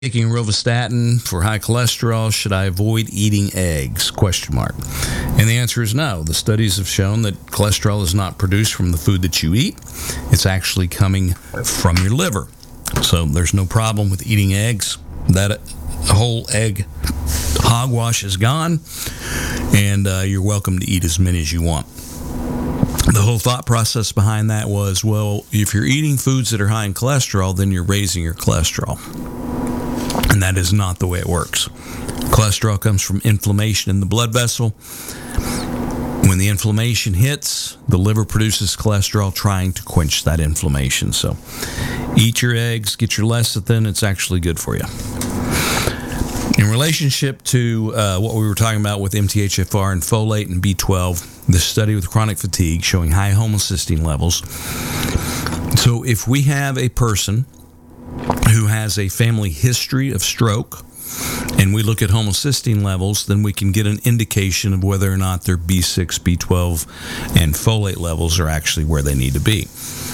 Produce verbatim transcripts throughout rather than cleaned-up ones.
Taking rovastatin for high cholesterol, should I avoid eating eggs? Question mark. And the answer is no. The studies have shown that cholesterol is not produced from the food that you eat. It's actually coming from your liver. So there's no problem with eating eggs. That whole egg hogwash is gone, and uh, you're welcome to eat as many as you want. The whole thought process behind that was, well, if you're eating foods that are high in cholesterol, then you're raising your cholesterol. And that is not the way it works. Cholesterol comes from inflammation in the blood vessel. When the inflammation hits, the liver produces cholesterol trying to quench that inflammation. So eat your eggs, get your lecithin. It's actually good for you. In relationship to uh, what we were talking about with M T H F R and folate and B twelve, the study with chronic fatigue showing high homocysteine levels. So if we have a person who has a family history of stroke, and we look at homocysteine levels, then we can get an indication of whether or not their B six, B twelve, and folate levels are actually where they need to be.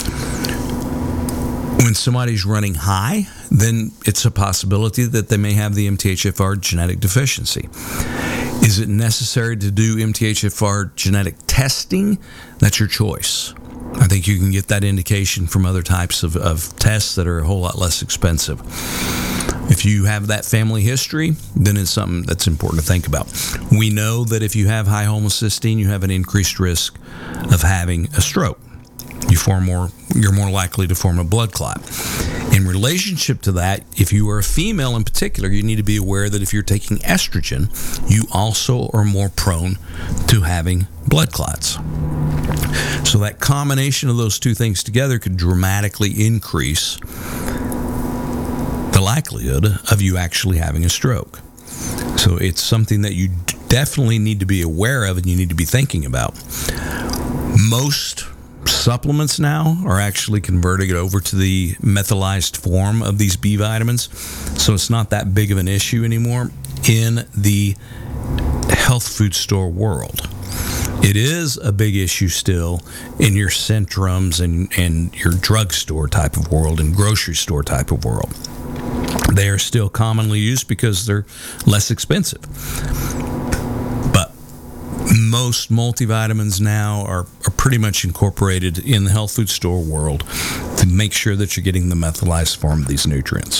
When somebody's running high, then it's a possibility that they may have the M T H F R genetic deficiency. Is it necessary to do M T H F R genetic testing? That's your choice. I think you can get that indication from other types of, of tests that are a whole lot less expensive. If you have that family history, then it's something that's important to think about. We know that if you have high homocysteine, you have an increased risk of having a stroke. You form more, you're more likely to form a blood clot. In relationship to that, if you are a female in particular, you need to be aware that if you're taking estrogen, you also are more prone to having blood clots. So that combination of those two things together could dramatically increase the likelihood of you actually having a stroke. So it's something that you definitely need to be aware of and you need to be thinking about. Most supplements now are actually converting it over to the methylized form of these B vitamins, so it's not that big of an issue anymore in the health food store world. It is a big issue still in your Centrums and, and your drugstore type of world and grocery store type of world. They are still commonly used because they're less expensive. But most multivitamins now are, are pretty much incorporated in the health food store world to make sure that you're getting the methylized form of these nutrients.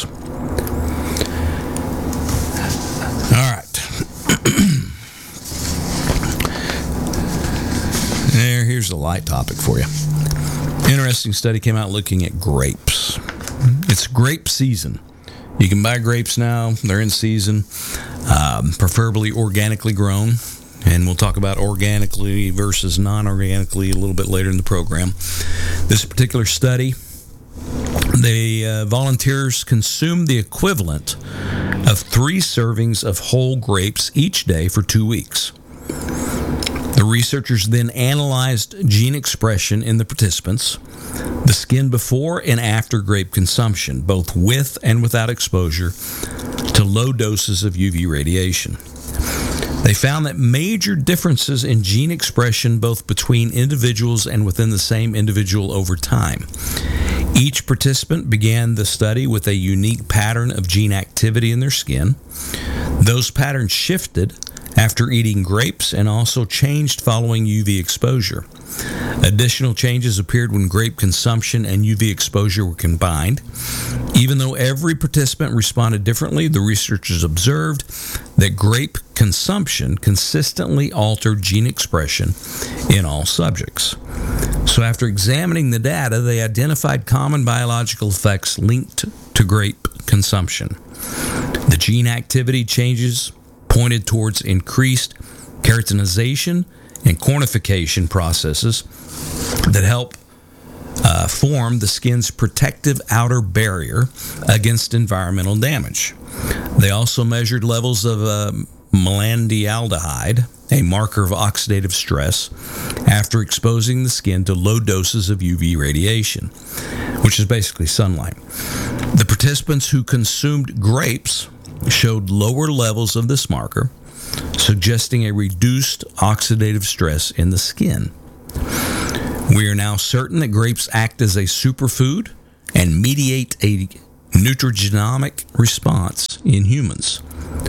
All right. There, here's a light topic for you. Interesting study came out looking at grapes. It's grape season. You can buy grapes now. They're in season, um, preferably organically grown. And we'll talk about organically versus non-organically a little bit later in the program. This particular study, the uh, volunteers consumed the equivalent of three servings of whole grapes each day for two weeks. The researchers then analyzed gene expression in the participants, the skin before and after grape consumption, both with and without exposure to low doses of U V radiation. They found that major differences in gene expression both between individuals and within the same individual over time. Each participant began the study with a unique pattern of gene activity in their skin. Those patterns shifted after eating grapes and also changed following U V exposure. Additional changes appeared when grape consumption and U V exposure were combined. Even though every participant responded differently, the researchers observed that grape consumption consistently altered gene expression in all subjects. So after examining the data, they identified common biological effects linked to grape consumption. The gene activity changes pointed towards increased keratinization and cornification processes that help uh, form the skin's protective outer barrier against environmental damage. They also measured levels of uh, melandialdehyde, a marker of oxidative stress, after exposing the skin to low doses of U V radiation, which is basically sunlight. The participants who consumed grapes showed lower levels of this marker, suggesting a reduced oxidative stress in the skin. We are now certain that grapes act as a superfood and mediate a nutrigenomic response in humans.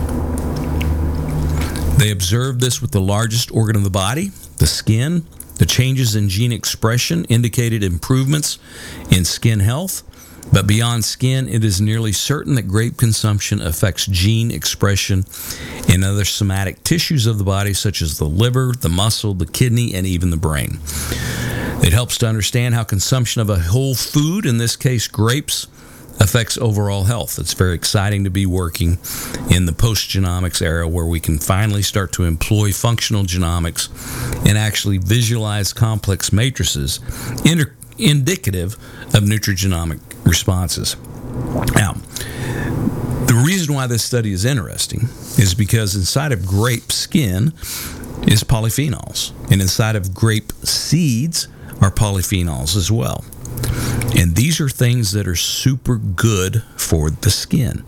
They observed this with the largest organ of the body, the skin. The changes in gene expression indicated improvements in skin health, but beyond skin, it is nearly certain that grape consumption affects gene expression in other somatic tissues of the body, such as the liver, the muscle, the kidney, and even the brain. It helps to understand how consumption of a whole food, in this case grapes, affects overall health. It's very exciting to be working in the post-genomics era where we can finally start to employ functional genomics and actually visualize complex matrices inter- indicative of nutrigenomic responses. Now, the reason why this study is interesting is because inside of grape skin is polyphenols, and inside of grape seeds are polyphenols as well. And these are things that are super good for the skin.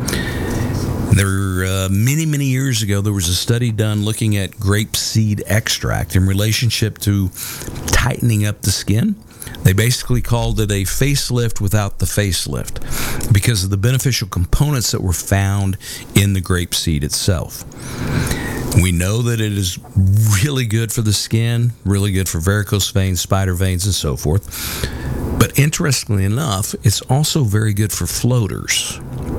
There, uh, many, many years ago, there was a study done looking at grape seed extract in relationship to tightening up the skin. They basically called it a facelift without the facelift because of the beneficial components that were found in the grape seed itself. We know that it is really good for the skin, really good for varicose veins, spider veins, and so forth. But interestingly enough, it's also very good for floaters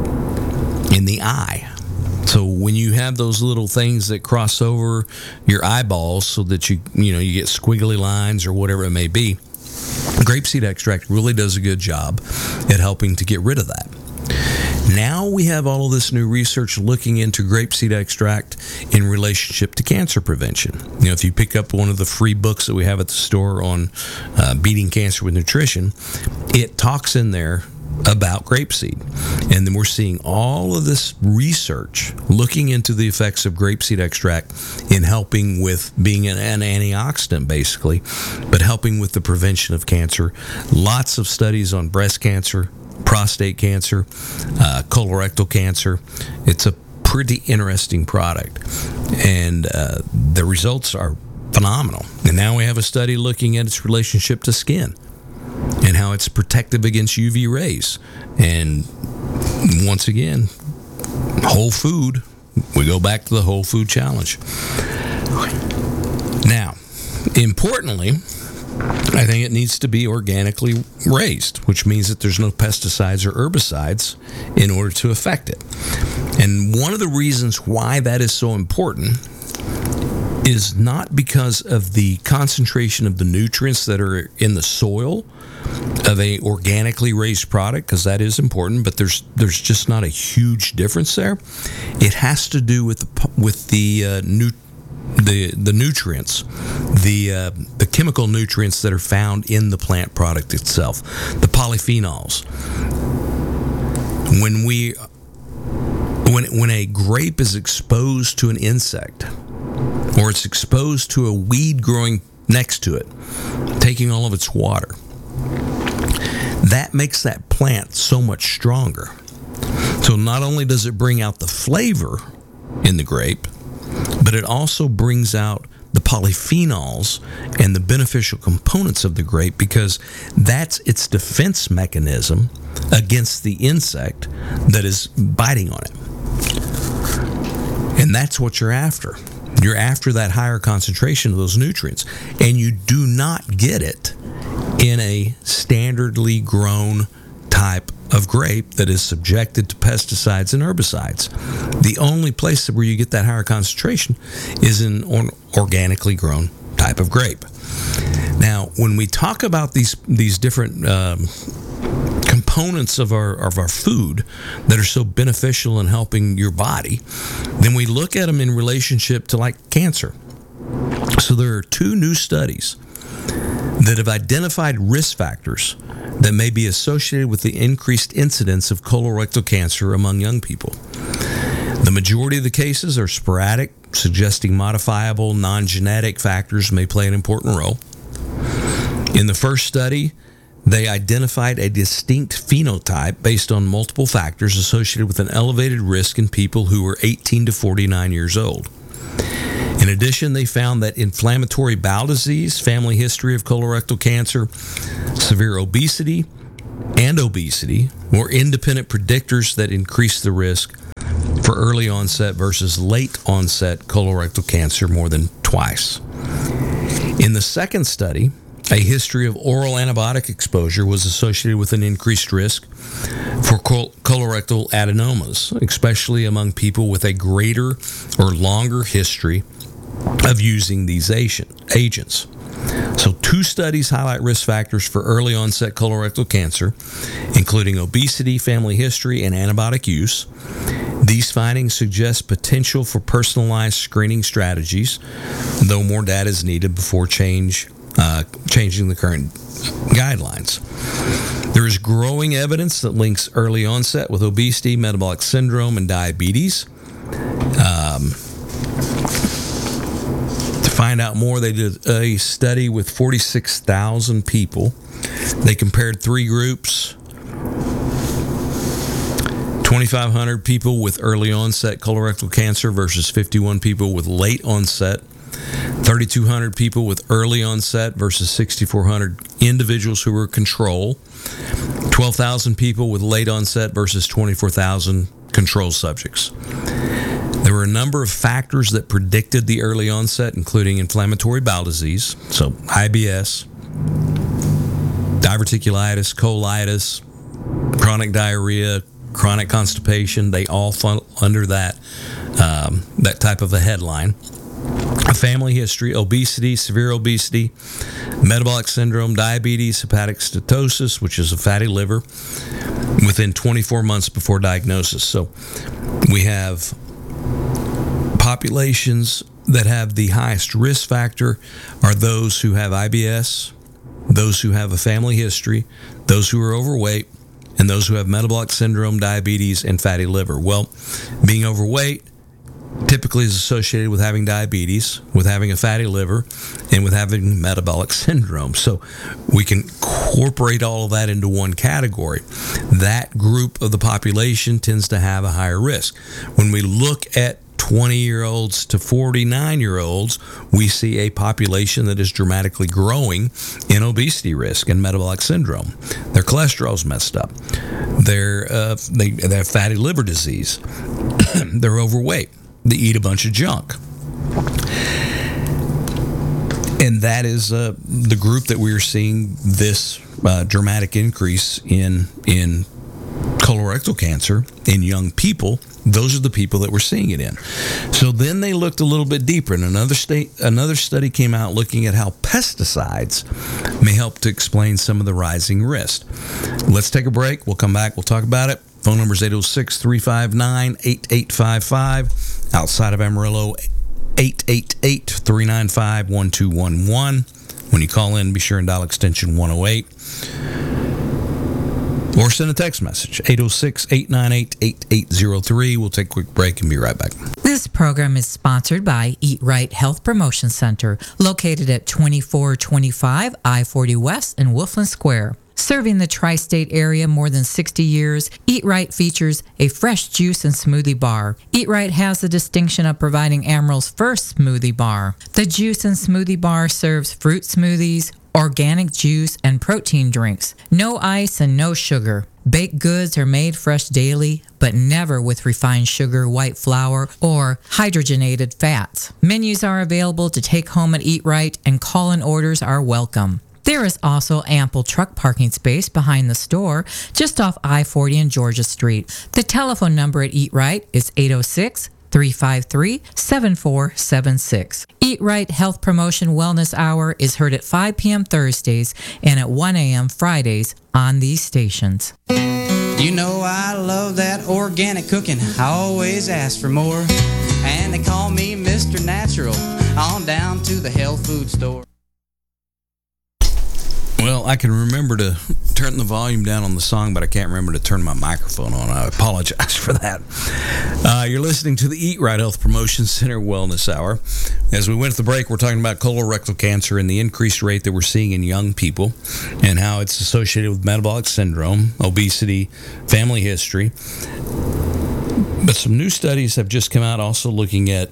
in the eye. So when you have those little things that cross over your eyeballs so that you, you know, you get squiggly lines or whatever it may be, grapeseed extract really does a good job at helping to get rid of that. Now we have all of this new research looking into grapeseed extract in relationship to cancer prevention. You know, if you pick up one of the free books that we have at the store on uh, beating cancer with nutrition, it talks in there about grapeseed. And then we're seeing all of this research looking into the effects of grapeseed extract in helping with being an, an antioxidant, basically, but helping with the prevention of cancer. Lots of studies on breast cancer, prostate cancer, uh, colorectal cancer. It's a pretty interesting product, and uh, the results are phenomenal. And now we have a study looking at its relationship to skin and how it's protective against U V rays. And once again, whole food, we go back to the whole food challenge. Now, importantly, I think it needs to be organically raised, which means that there's no pesticides or herbicides in order to affect it. And one of the reasons why that is so important is not because of the concentration of the nutrients that are in the soil of a organically raised product, because that is important, but there's there's just not a huge difference there. It has to do with the, with the uh, nu- the the nutrients, the uh, the chemical nutrients that are found in the plant product itself, the polyphenols. When we when when a grape is exposed to an insect, or it's exposed to a weed growing next to it, taking all of its water, that makes that plant so much stronger. So not only does it bring out the flavor in the grape, but it also brings out the polyphenols and the beneficial components of the grape, because that's its defense mechanism against the insect that is biting on it. And that's what you're after. You're after that higher concentration of those nutrients, and you do not get it in a standardly grown type of grape that is subjected to pesticides and herbicides. The only place where you get that higher concentration is in an organically grown type of grape. Now, when we talk about these these different um, components of our of our food that are so beneficial in helping your body, then we look at them in relationship to like cancer. So there are two new studies that have identified risk factors that may be associated with the increased incidence of colorectal cancer among young people. The majority of the cases are sporadic, suggesting modifiable, non-genetic factors may play an important role. In the first study, they identified a distinct phenotype based on multiple factors associated with an elevated risk in people who were eighteen to forty-nine years old. In addition, they found that inflammatory bowel disease, family history of colorectal cancer, severe obesity, and obesity were independent predictors that increased the risk for early onset versus late onset colorectal cancer more than twice. In the second study, a history of oral antibiotic exposure was associated with an increased risk for col- colorectal adenomas, especially among people with a greater or longer history of using these agents. So two studies highlight risk factors for early onset colorectal cancer, including obesity, family history, and antibiotic use. These findings suggest potential for personalized screening strategies, though more data is needed before change, uh, changing the current guidelines. There is growing evidence that links early onset with obesity, metabolic syndrome, and diabetes. Um, to find out more, they did a study with forty-six thousand people. They compared three groups: twenty-five hundred people with early onset colorectal cancer versus fifty-one people with late onset, thirty-two hundred people with early onset versus sixty-four hundred individuals who were control, twelve thousand people with late onset versus twenty-four thousand control subjects. There were a number of factors that predicted the early onset, including inflammatory bowel disease, so I B S, diverticulitis, colitis, chronic diarrhea, chronic constipation. They all fall under that um, that type of a headline. A family history, obesity, severe obesity, metabolic syndrome, diabetes, hepatic steatosis, which is a fatty liver, within twenty-four months before diagnosis. So we have populations that have the highest risk factor are those who have I B S, those who have a family history, those who are overweight, and those who have metabolic syndrome, diabetes, and fatty liver. Well, being overweight typically is associated with having diabetes, with having a fatty liver, and with having metabolic syndrome. So we can incorporate all of that into one category. That group of the population tends to have a higher risk. When we look at twenty-year-olds to forty-nine-year-olds, we see a population that is dramatically growing in obesity risk and metabolic syndrome. Their cholesterol's messed up. They're, uh, they, they have fatty liver disease. They're overweight. They eat a bunch of junk. And that is uh, the group that we are seeing this uh, dramatic increase in in colorectal cancer in young people. Those are the people that we're seeing it in. So then they looked a little bit deeper, and another state, another study came out looking at how pesticides may help to explain some of the rising risk. Let's take a break. We'll come back. We'll talk about it. Phone number is eight oh six, three five nine, eight eight five five. Outside of Amarillo, eight eight eight, three nine five, one two one one. When you call in, be sure and dial extension one oh eight. Or send a text message, eight oh six, eight nine eight, eight eight oh three. We'll take a quick break and be right back. This program is sponsored by Eat Right Health Promotion Center, located at twenty-four twenty-five I forty West in Wolfland Square. Serving the tri-state area more than sixty years, Eat Right features a fresh juice and smoothie bar. Eat Right has the distinction of providing Amarillo's first smoothie bar. The juice and smoothie bar serves fruit smoothies, organic juice, and protein drinks. No ice and no sugar. Baked goods are made fresh daily, but never with refined sugar, white flour, or hydrogenated fats. Menus are available to take home at Eat Right, and call-in orders are welcome. There is also ample truck parking space behind the store, just off I forty and Georgia Street. The telephone number at Eat Right is eight oh six, three five three, seven four seven six. Eat Right Health Promotion Wellness Hour is heard at five p.m. Thursdays and at one a.m. Fridays on these stations. You know I love that organic cooking. I always ask for more. And they call me Mister Natural. On down to the health food store. Well, I can remember to turn the volume down on the song, but I can't remember to turn my microphone on. I apologize for that. Uh, you're listening to the Eat Right Health Promotion Center Wellness Hour. As we went to the break, we're talking about colorectal cancer and the increased rate that we're seeing in young people and how it's associated with metabolic syndrome, obesity, family history. But some new studies have just come out also looking at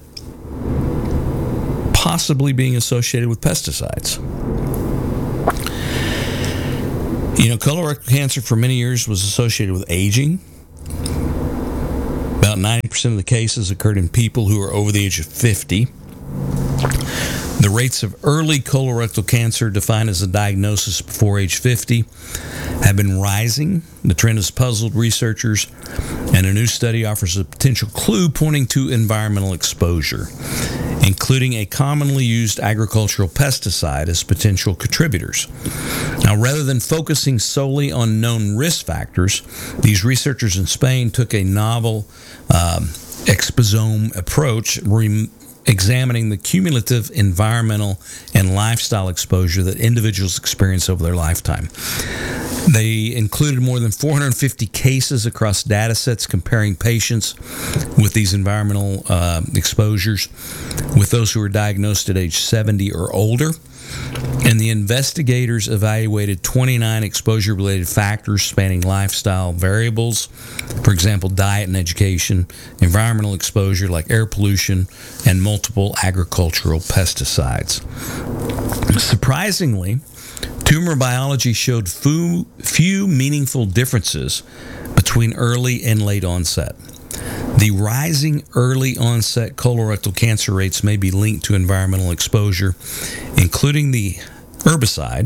possibly being associated with pesticides. You know, colorectal cancer for many years was associated with aging. About ninety percent of the cases occurred in people who are over the age of fifty. The rates of early colorectal cancer, defined as a diagnosis before age fifty, have been rising. The trend has puzzled researchers, and a new study offers a potential clue pointing to environmental exposure, including a commonly used agricultural pesticide as potential contributors. Now, rather than focusing solely on known risk factors, these researchers in Spain took a novel um, exposome approach, rem- examining the cumulative environmental and lifestyle exposure that individuals experience over their lifetime. They included more than four hundred fifty cases across data sets comparing patients with these environmental uh, exposures with those who were diagnosed at age seventy or older. And the investigators evaluated twenty-nine exposure-related factors spanning lifestyle variables, for example, diet and education, environmental exposure like air pollution, and multiple agricultural pesticides. Surprisingly, tumor biology showed few, few meaningful differences between early and late onset. The rising early onset colorectal cancer rates may be linked to environmental exposure, including the herbicide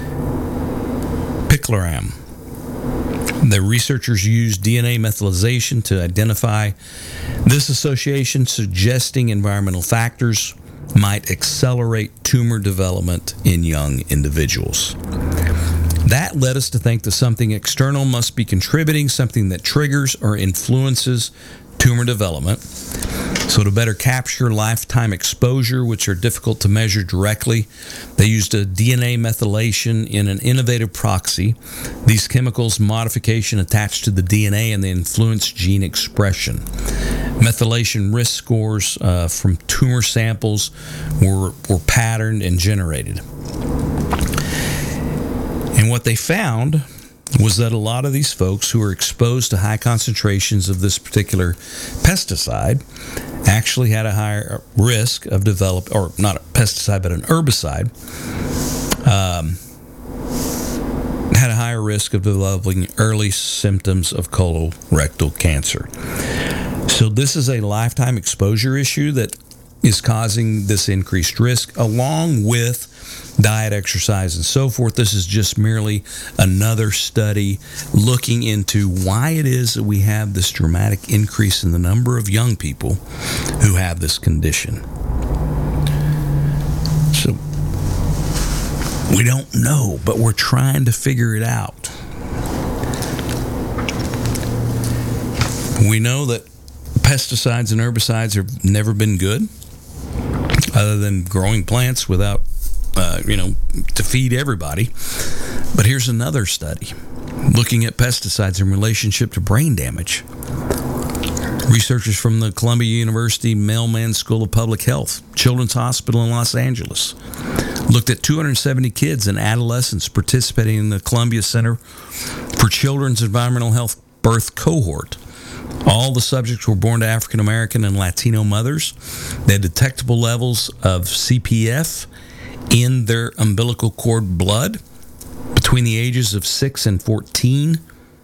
picloram. The researchers used D N A methylation to identify this association, suggesting environmental factors might accelerate tumor development in young individuals. That led us to think that something external must be contributing, something that triggers or influences tumor development. So to better capture lifetime exposure, which are difficult to measure directly, they used a D N A methylation in an innovative proxy. These chemicals modification attached to the D N A and they influence gene expression. Methylation risk scores uh, from tumor samples were, were patterned and generated. And what they found was that a lot of these folks who were exposed to high concentrations of this particular pesticide actually had a higher risk of develop, or not a pesticide, but an herbicide, um, had a higher risk of developing early symptoms of colorectal cancer. So this is a lifetime exposure issue that is causing this increased risk, along with diet, exercise, and so forth. This is just merely another study looking into why it is that we have this dramatic increase in the number of young people who have this condition. So we don't know, but we're trying to figure it out. We know that pesticides and herbicides have never been good, other than growing plants without, uh, you know, to feed everybody. But here's another study looking at pesticides in relationship to brain damage. Researchers from the Columbia University Mailman School of Public Health, Children's Hospital in Los Angeles, looked at two hundred seventy kids and adolescents participating in the Columbia Center for Children's Environmental Health birth cohort. All the subjects were born to African American and Latino mothers. They had detectable levels of C P F in their umbilical cord blood between the ages of six and fourteen.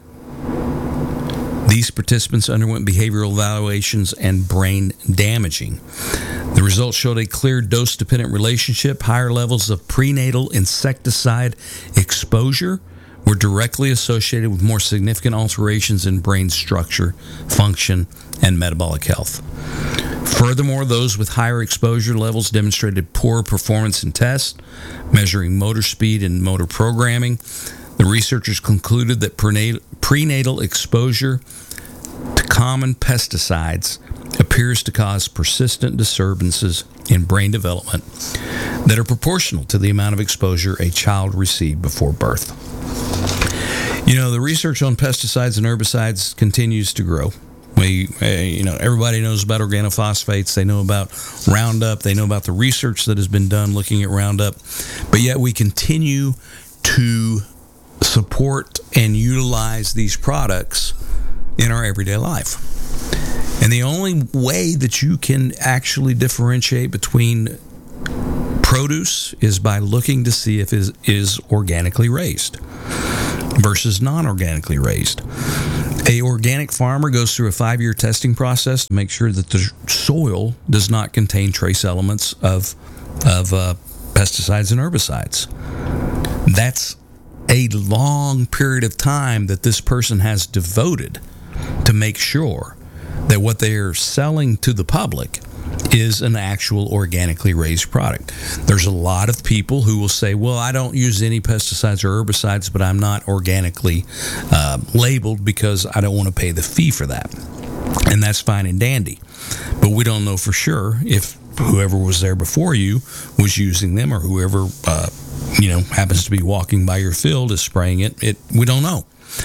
These participants underwent behavioral evaluations and brain damaging. The results showed a clear dose-dependent relationship. Higher levels of prenatal insecticide exposure were directly associated with more significant alterations in brain structure, function, and metabolic health. Furthermore, those with higher exposure levels demonstrated poor performance in tests, measuring motor speed and motor programming. The researchers concluded that prenatal, prenatal exposure to common pesticides appears to cause persistent disturbances in brain development that are proportional to the amount of exposure a child received before birth. You know, the research on pesticides and herbicides continues to grow. We, uh, you know, everybody knows about organophosphates. They know about Roundup. They know about the research that has been done looking at Roundup. But yet we continue to support and utilize these products in our everyday life. And the only way that you can actually differentiate between produce is by looking to see if it is organically raised. versus non-organically raised. A organic farmer goes through a five-year testing process to make sure that the soil does not contain trace elements of of uh, pesticides and herbicides. That's a long period of time that this person has devoted to make sure that what they are selling to the public is an actual organically raised product. There's a lot of people who will say, well, I don't use any pesticides or herbicides, but I'm not organically uh, labeled because I don't want to pay the fee for that. And that's fine and dandy. But we don't know for sure if whoever was there before you was using them, or whoever uh, you know happens to be walking by your field is spraying it. It we don't know.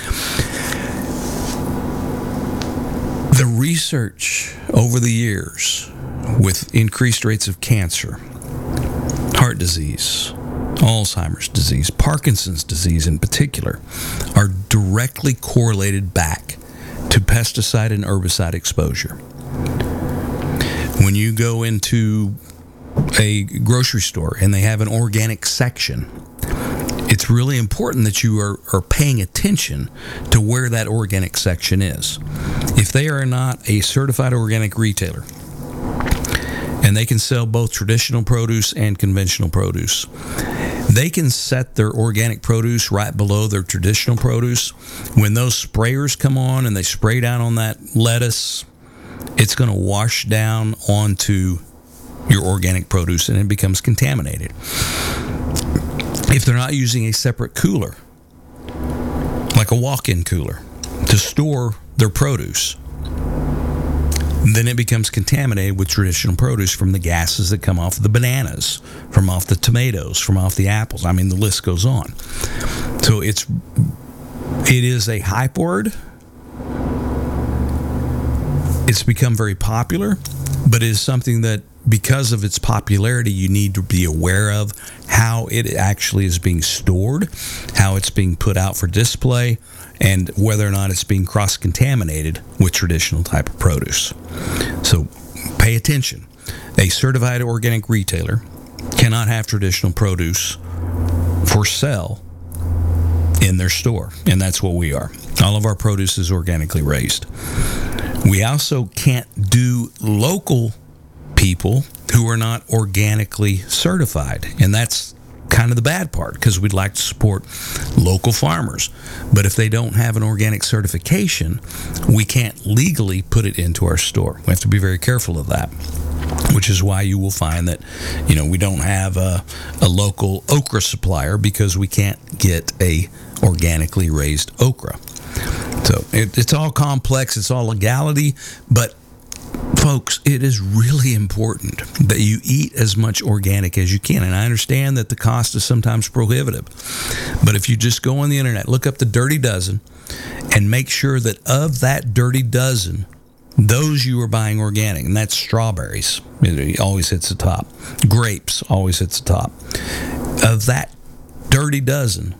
The research over the years with increased rates of cancer, heart disease, Alzheimer's disease, Parkinson's disease in particular, are directly correlated back to pesticide and herbicide exposure. When you go into a grocery store and they have an organic section, it's really important that you are, are paying attention to where that organic section is. If they are not a certified organic retailer, and they can sell both traditional produce and conventional produce, they can set their organic produce right below their traditional produce. When those sprayers come on and they spray down on that lettuce, it's going to wash down onto your organic produce and it becomes contaminated. If they're not using a separate cooler, like a walk-in cooler, to store their produce, then it becomes contaminated with traditional produce from the gases that come off the bananas, from off the tomatoes, from off the apples. I mean, the list goes on. So it's it is a hype word. It's become very popular, but it is something that, because of its popularity, you need to be aware of how it actually is being stored, how it's being put out for display, and whether or not it's being cross-contaminated with traditional type of produce. So pay attention. A certified organic retailer cannot have traditional produce for sale in their store, and that's what we are. All of our produce is organically raised. We also can't do local people who are not organically certified, and that's kind of the bad part, because we'd like to support local farmers, but if they don't have an organic certification, we can't legally put it into our store. We have to be very careful of that, which is why you will find that, you know, we don't have a, a local okra supplier, because we can't get a organically raised okra. So it, it's all complex, it's all legality, but folks, it is really important that you eat as much organic as you can. And I understand that the cost is sometimes prohibitive. But if you just go on the internet, look up the Dirty Dozen, and make sure that of that Dirty Dozen, those you are buying organic, and that's strawberries. It always hits the top. Grapes always hits the top. Of that Dirty Dozen,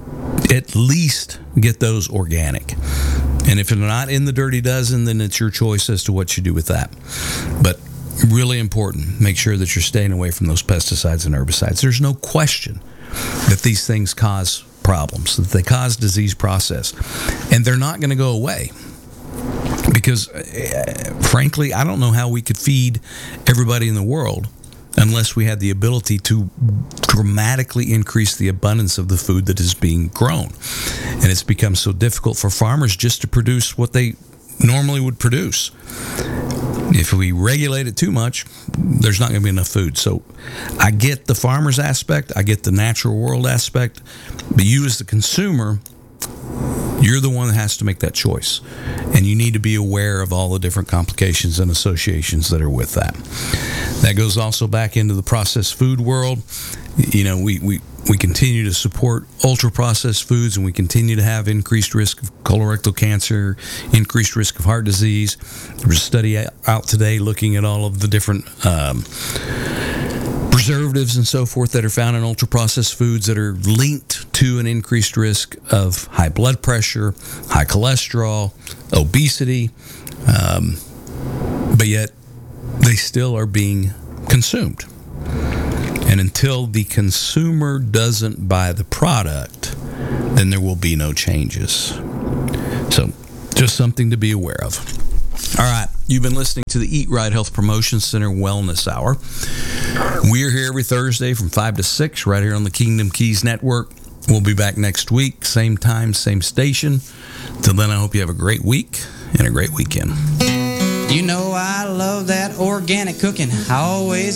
at least get those organic. And if they're not in the Dirty Dozen, then it's your choice as to what you do with that. But really important, make sure that you're staying away from those pesticides and herbicides. There's no question that these things cause problems, that they cause disease process. And they're not going to go away. Because, uh, frankly, I don't know how we could feed everybody in the world unless we had the ability to dramatically increase the abundance of the food that is being grown. And it's become so difficult for farmers just to produce what they normally would produce. If we regulate it too much, there's not going to be enough food. So I get the farmer's aspect, I get the natural world aspect, but you as the consumer, you're the one that has to make that choice. And you need to be aware of all the different complications and associations that are with that. That goes also back into the processed food world. You know, we, we, we continue to support ultra-processed foods, and we continue to have increased risk of colorectal cancer, increased risk of heart disease. There's a study out today looking at all of the different um, preservatives and so forth that are found in ultra-processed foods that are linked to an increased risk of high blood pressure, high cholesterol, obesity, um, but yet they still are being consumed. And until the consumer doesn't buy the product, then there will be no changes. So, just something to be aware of. All right, you've been listening to the Eat Right Health Promotion Center Wellness Hour. We're here every Thursday from five to six, right here on the Kingdom Keys Network. We'll be back next week, same time, same station. Till then, I hope you have a great week and a great weekend. You know I love that organic cooking. I always